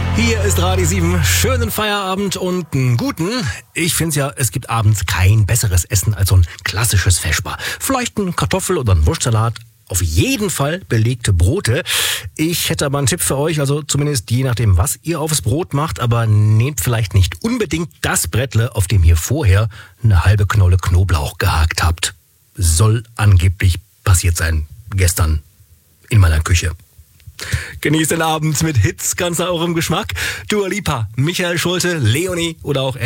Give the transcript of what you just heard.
Hier ist Radio 7. Schönen Feierabend und einen guten. Ich finde ja, es gibt abends kein besseres Essen als so ein klassisches Vesper. Vielleicht ein Kartoffel- oder ein Wurstsalat. Auf jeden Fall belegte Brote. Ich hätte aber einen Tipp für euch, also zumindest je nachdem, was ihr aufs Brot macht, aber nehmt vielleicht nicht unbedingt das Brettle, auf dem ihr vorher eine halbe Knolle Knoblauch gehakt habt. Soll angeblich passiert sein, gestern in meiner Küche. Genießt den Abend mit Hits ganz nach eurem Geschmack. Dua Lipa, Michael Schulte, Leonie oder auch